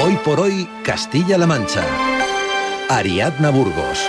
Hoy por hoy, Castilla-La Mancha. Ariadna Burgos.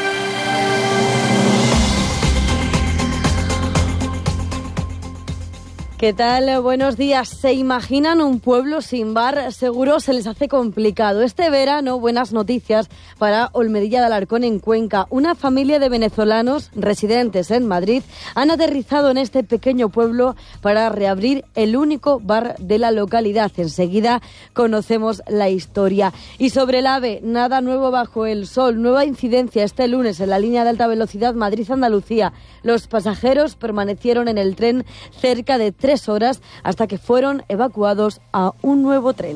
¿Qué tal? Buenos días. ¿Se imaginan un pueblo sin bar? Seguro se les hace complicado. Este verano, buenas noticias para Olmedilla de Alarcón en Cuenca. Una familia de venezolanos residentes en Madrid han aterrizado en este pequeño pueblo para reabrir el único bar de la localidad. Enseguida conocemos la historia. Y sobre el AVE, nada nuevo bajo el sol. Nueva incidencia este lunes en la línea de alta velocidad Madrid-Andalucía. Los pasajeros permanecieron en el tren cerca de 3 horas hasta que fueron evacuados a un nuevo tren.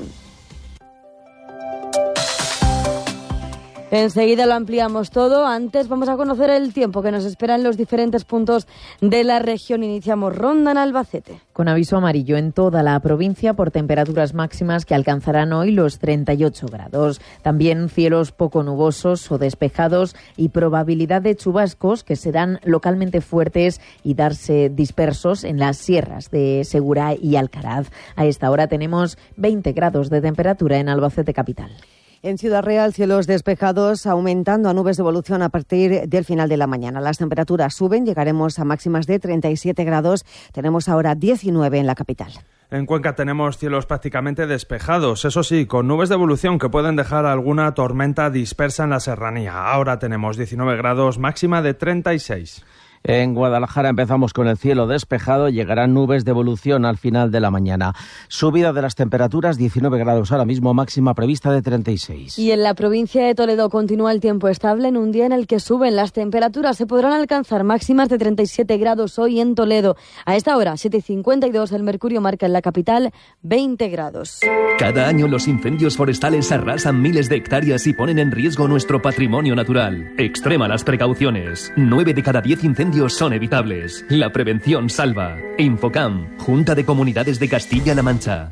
Enseguida lo ampliamos todo. Antes vamos a conocer el tiempo que nos espera en los diferentes puntos de la región. Iniciamos ronda en Albacete. Con aviso amarillo en toda la provincia por temperaturas máximas que alcanzarán hoy los 38 grados. También cielos poco nubosos o despejados y probabilidad de chubascos que serán localmente fuertes y darse dispersos en las sierras de Segura y Alcaraz. A esta hora tenemos 20 grados de temperatura en Albacete capital. En Ciudad Real, cielos despejados, aumentando a nubes de evolución a partir del final de la mañana. Las temperaturas suben, llegaremos a máximas de 37 grados. Tenemos ahora 19 en la capital. En Cuenca tenemos cielos prácticamente despejados, eso sí, con nubes de evolución que pueden dejar alguna tormenta dispersa en la serranía. Ahora tenemos 19 grados, máxima de 36. En Guadalajara empezamos con el cielo despejado, llegarán nubes de evolución al final de la mañana. Subida de las temperaturas, 19 grados ahora mismo, máxima prevista de 36. Y en la provincia de Toledo continúa el tiempo estable en un día en el que suben las temperaturas. Se podrán alcanzar máximas de 37 grados hoy en Toledo. A esta hora, 7:52, el mercurio marca en la capital 20 grados. Cada año los incendios forestales arrasan miles de hectáreas y ponen en riesgo nuestro patrimonio natural. Extrema las precauciones. 9 de cada 10 incendios son evitables. La prevención salva. Infocam, Junta de Comunidades de Castilla-La Mancha.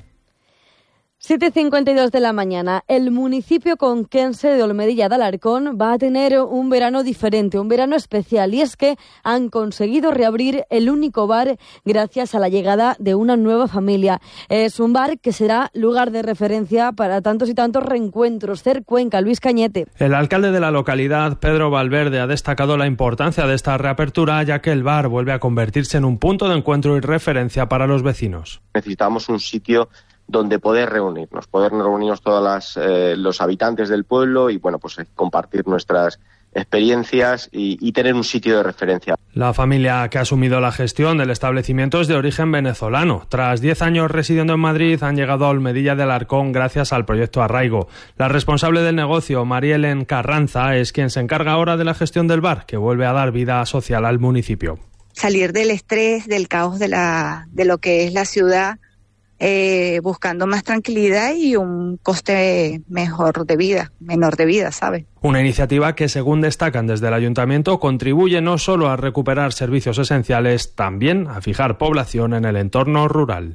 7:52 de la mañana. El municipio conquense de Olmedilla de Alarcón va a tener un verano diferente, un verano especial. Y es que han conseguido reabrir el único bar gracias a la llegada de una nueva familia. Es un bar que será lugar de referencia para tantos y tantos reencuentros. CER Cuenca, Luis Cañete. El alcalde de la localidad, Pedro Valverde, ha destacado la importancia de esta reapertura, ya que el bar vuelve a convertirse en un punto de encuentro y referencia para los vecinos. Necesitamos un sitio donde poder reunirnos todos los habitantes del pueblo y compartir nuestras experiencias y tener un sitio de referencia. La familia que ha asumido la gestión del establecimiento es de origen venezolano. Tras 10 años residiendo en Madrid, han llegado a Olmedilla de Alarcón gracias al proyecto Arraigo. La responsable del negocio, Marielen Carranza, es quien se encarga ahora de la gestión del bar, que vuelve a dar vida social al municipio. Salir del estrés, del caos de lo que es la ciudad, buscando más tranquilidad y un coste menor de vida, ¿sabes? Una iniciativa que, según destacan desde el ayuntamiento, contribuye no solo a recuperar servicios esenciales, también a fijar población en el entorno rural.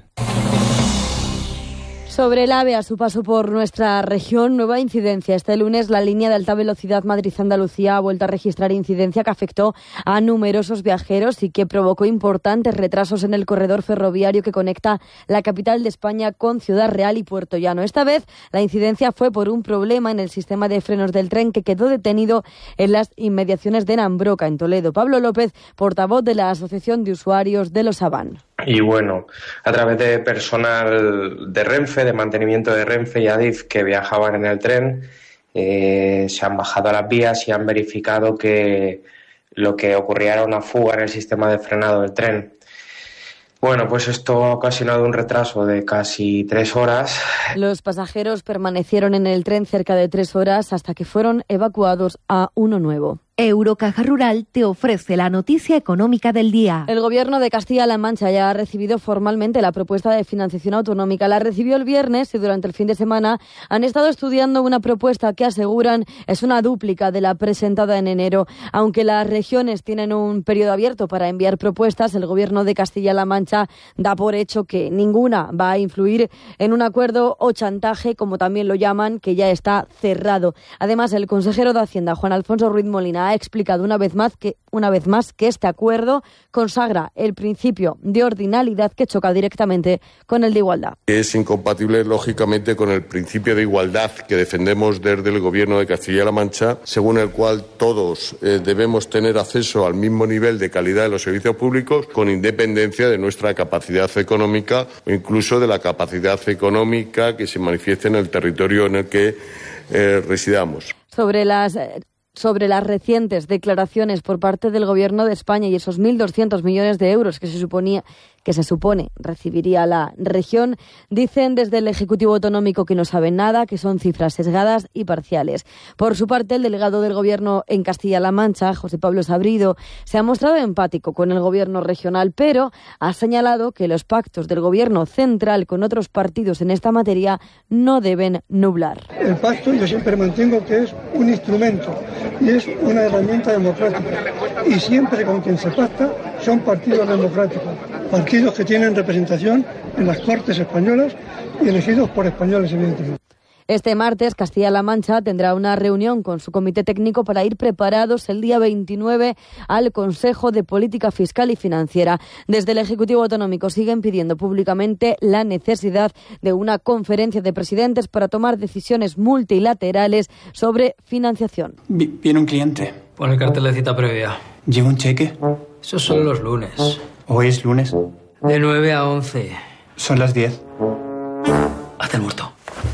Sobre el AVE, a su paso por nuestra región, nueva incidencia. Este lunes la línea de alta velocidad Madrid-Andalucía ha vuelto a registrar incidencia que afectó a numerosos viajeros y que provocó importantes retrasos en el corredor ferroviario que conecta la capital de España con Ciudad Real y Puerto Llano. Esta vez la incidencia fue por un problema en el sistema de frenos del tren que quedó detenido en las inmediaciones de Nambroca, en Toledo. Pablo López, portavoz de la Asociación de Usuarios de los AVAN. Y a través de personal de Renfe, de mantenimiento de Renfe y Adif que viajaban en el tren, se han bajado a las vías y han verificado que lo que ocurría era una fuga en el sistema de frenado del tren. Esto ha ocasionado un retraso de casi 3 horas. Los pasajeros permanecieron en el tren cerca de 3 horas hasta que fueron evacuados a uno nuevo. Eurocaja Rural te ofrece la noticia económica del día. El Gobierno de Castilla-La Mancha ya ha recibido formalmente la propuesta de financiación autonómica. La recibió el viernes y durante el fin de semana han estado estudiando una propuesta que aseguran es una dúplica de la presentada en enero. Aunque las regiones tienen un periodo abierto para enviar propuestas, el Gobierno de Castilla-La Mancha da por hecho que ninguna va a influir en un acuerdo o chantaje, como también lo llaman, que ya está cerrado. Además, el consejero de Hacienda, Juan Alfonso Ruiz Molina, ha explicado una vez más que este acuerdo consagra el principio de ordinalidad que choca directamente con el de igualdad. Es incompatible, lógicamente, con el principio de igualdad que defendemos desde el Gobierno de Castilla-La Mancha, según el cual todos debemos tener acceso al mismo nivel de calidad de los servicios públicos, con independencia de nuestra capacidad económica o incluso de la capacidad económica que se manifieste en el territorio en el que residamos. Sobre las recientes declaraciones por parte del Gobierno de España y esos 1.200 millones de euros que se supone recibiría la región, dicen desde el Ejecutivo Autonómico que no saben nada, que son cifras sesgadas y parciales. Por su parte, el delegado del Gobierno en Castilla-La Mancha, José Pablo Sabrido, se ha mostrado empático con el Gobierno regional, pero ha señalado que los pactos del Gobierno central con otros partidos en esta materia no deben nublar. El pacto yo siempre mantengo que es un instrumento y es una herramienta democrática. Y siempre con quien se pacta son partidos democráticos, partidos que tienen representación en las Cortes españolas y elegidos por españoles, evidentemente. Este martes, Castilla-La Mancha tendrá una reunión con su comité técnico para ir preparados el día 29 al Consejo de Política Fiscal y Financiera. Desde el Ejecutivo Autonómico siguen pidiendo públicamente la necesidad de una conferencia de presidentes para tomar decisiones multilaterales sobre financiación. Viene un cliente. Pon el cartel de cita previa. ¿Lleva un cheque? Esos son los lunes. ¿Hoy es lunes? De 9 a 11. Son las 10. Haz el muerto.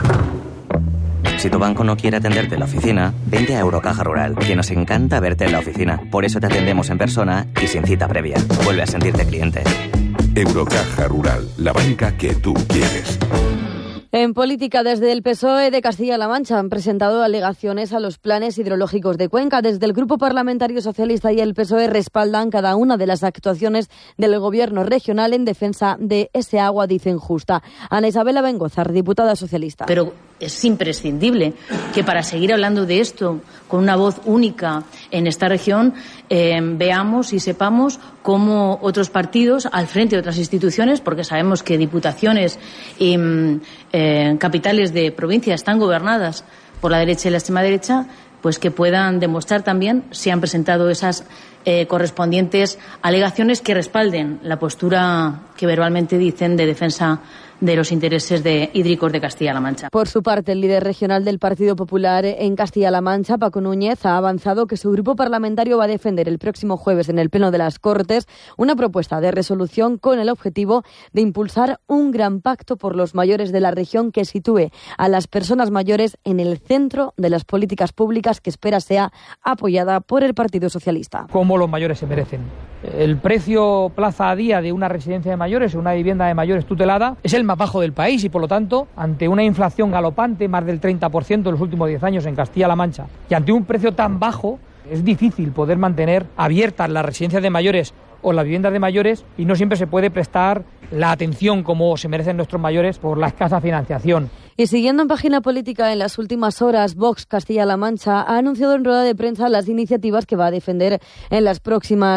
Si tu banco no quiere atenderte en la oficina, vente a Eurocaja Rural, que nos encanta verte en la oficina. Por eso te atendemos en persona y sin cita previa. Vuelve a sentirte cliente. Eurocaja Rural, la banca que tú quieres. En política, desde el PSOE de Castilla-La Mancha han presentado alegaciones a los planes hidrológicos de Cuenca. Desde el Grupo Parlamentario Socialista y el PSOE respaldan cada una de las actuaciones del Gobierno regional en defensa de ese agua, dicen, justa. Ana Isabel Bengozar, diputada socialista. Pero es imprescindible que para seguir hablando de esto con una voz única en esta región veamos y sepamos cómo otros partidos, al frente de otras instituciones, porque sabemos que diputaciones y capitales de provincia están gobernadas por la derecha y la extrema derecha, pues que puedan demostrar también si han presentado esas correspondientes alegaciones que respalden la postura que verbalmente dicen de defensa de los intereses hídricos de Castilla-La Mancha. Por su parte, el líder regional del Partido Popular en Castilla-La Mancha, Paco Núñez, ha avanzado que su grupo parlamentario va a defender el próximo jueves en el Pleno de las Cortes una propuesta de resolución con el objetivo de impulsar un gran pacto por los mayores de la región que sitúe a las personas mayores en el centro de las políticas públicas, que espera sea apoyada por el Partido Socialista. Como los mayores se merecen. El precio plaza a día de una residencia de mayores o una vivienda de mayores tutelada es el más bajo del país y, por lo tanto, ante una inflación galopante, más del 30% en los últimos 10 años en Castilla-La Mancha, y ante un precio tan bajo, es difícil poder mantener abiertas las residencias de mayores o las viviendas de mayores, y no siempre se puede prestar la atención como se merecen nuestros mayores por la escasa financiación. Y siguiendo en página política, en las últimas horas, Vox Castilla-La Mancha ha anunciado en rueda de prensa las iniciativas que va a defender en la próxima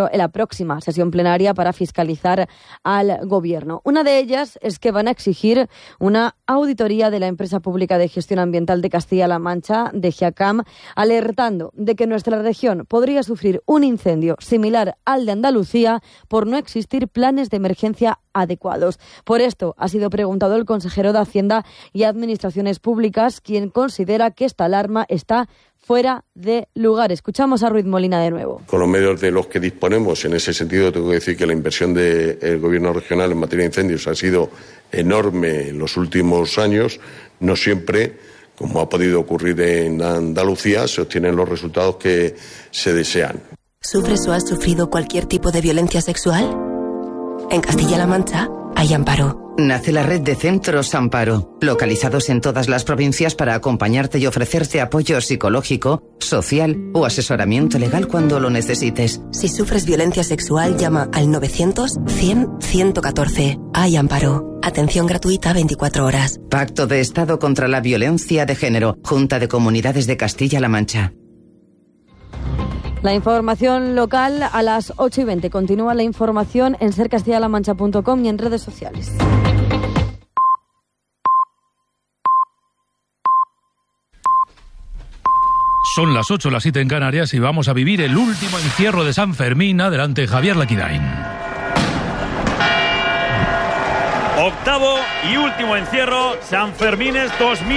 sesión plenaria para fiscalizar al Gobierno. Una de ellas es que van a exigir una auditoría de la empresa pública de gestión ambiental de Castilla-La Mancha, de GEACAM, alertando de que nuestra región podría sufrir un incendio similar al de Andalucía por no existir planes de emergencia adecuados. Por esto ha sido preguntado el consejero de Hacienda y Administraciones Públicas, quien considera que esta alarma está fuera de lugar. Escuchamos a Ruiz Molina de nuevo. Con los medios de los que disponemos, en ese sentido, tengo que decir que la inversión del Gobierno regional en materia de incendios ha sido enorme en los últimos años. No siempre, como ha podido ocurrir en Andalucía, se obtienen los resultados que se desean. ¿Sufres o has sufrido cualquier tipo de violencia sexual? En Castilla-La Mancha hay Amparo. Nace la red de centros Amparo, localizados en todas las provincias para acompañarte y ofrecerte apoyo psicológico, social o asesoramiento legal cuando lo necesites. Si sufres violencia sexual, llama al 900-100-114. Hay Amparo. Atención gratuita 24 horas. Pacto de Estado contra la Violencia de Género. Junta de Comunidades de Castilla-La Mancha. La información local a las 8:20. Continúa la información en sercastillalamancha.com y en redes sociales. Son las 8, las 7 en Canarias y vamos a vivir el último encierro de San Fermín. Adelante, Javier Laquidain. Octavo y último encierro, San Fermines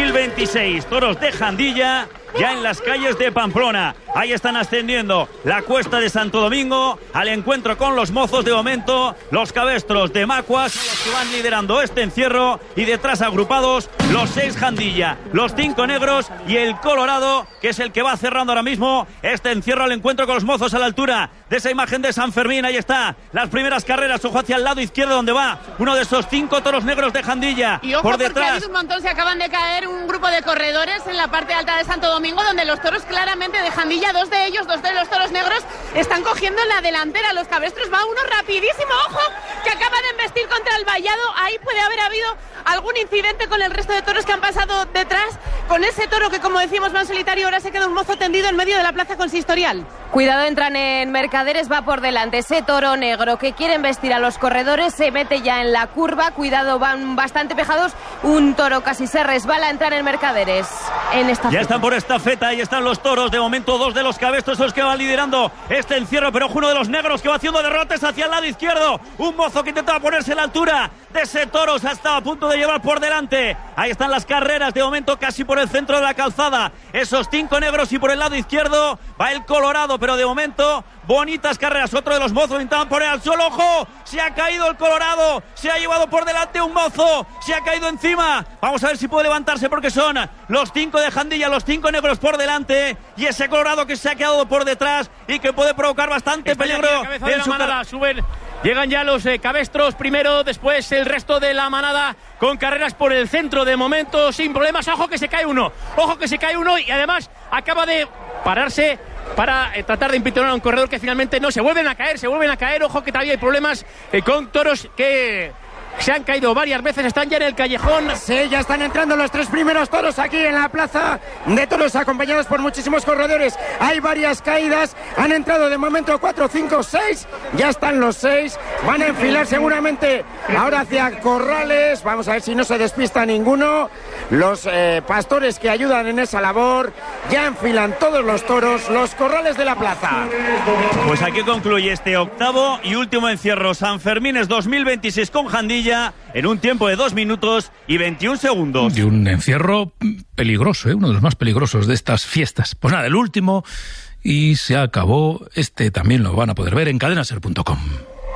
2026. Toros de Jandilla ya en las calles de Pamplona. Ahí están ascendiendo la cuesta de Santo Domingo al encuentro con los mozos. De momento, los cabestros de Macuas son los que van liderando este encierro, y detrás agrupados los 6 Jandilla, los 5 negros y el Colorado, que es el que va cerrando ahora mismo este encierro al encuentro con los mozos a la altura de esa imagen de San Fermín. Ahí está, las primeras carreras. Ojo hacia el lado izquierdo donde va uno de esos 5 toros negros de Jandilla. Y ojo, por porque detrás, ha habido un montón, se acaban de caer un grupo de corredores en la parte alta de Santo Domingo, donde los toros claramente de Jandilla, dos de los toros negros, están cogiendo en la delantera. Los cabestros, va uno rapidísimo, ojo, que acaba de embestir contra el vallado. Ahí puede haber habido algún incidente con el resto de toros que han pasado detrás, con ese toro que, como decimos, va en solitario. Ahora se queda un mozo tendido en medio de la plaza consistorial. Cuidado, entran en Mercaderes, va por delante ese toro negro que quiere embestir a los corredores, se mete ya en la curva. Cuidado, van bastante pejados, un toro casi se resbala. Entran en Mercaderes en esta ya están por esta feta, ahí están los toros. De momento 2 de los cabestros son los que van liderando este encierro, pero ojo, uno de los negros que va haciendo derrotes hacia el lado izquierdo. Un mozo que intentaba ponerse a la altura de ese toro, se ha estado a punto de llevar por delante. Ahí están las carreras, de momento casi por el centro de la calzada, esos 5 negros, y por el lado izquierdo va el Colorado, pero de momento bonitas carreras. Otro de los mozos intentaban poner al suelo. ¡Ojo! Se ha caído el Colorado. Se ha llevado por delante un mozo. Se ha caído encima. Vamos a ver si puede levantarse, porque son los 5 de Jandilla, los 5 negros por delante, y ese Colorado que se ha quedado por detrás y que puede provocar bastante peligro en su manada. Suben, llegan ya los cabestros primero, después el resto de la manada con carreras por el centro de momento sin problemas. Ojo que se cae uno. Ojo que se cae uno, y además acaba de pararse para tratar de impitonar a un corredor que finalmente no. Se vuelven a caer. Ojo que todavía hay problemas con toros que se han caído varias veces, están ya en el callejón. Sí, ya están entrando los 3 primeros toros aquí en la plaza de toros, acompañados por muchísimos corredores. Hay varias caídas, han entrado de momento 4, 5, 6, ya están los 6, van a enfilar seguramente ahora hacia corrales. Vamos a ver si no se despista ninguno. Los pastores que ayudan en esa labor ya enfilan todos los toros, los corrales de la plaza. Pues aquí concluye este octavo y último encierro San Fermines 2026 con Jandilla, en un tiempo de 2 minutos y 21 segundos. Y un encierro peligroso, uno de los más peligrosos de estas fiestas. Pues nada, el último, y se acabó. Este también lo van a poder ver en cadenaser.com.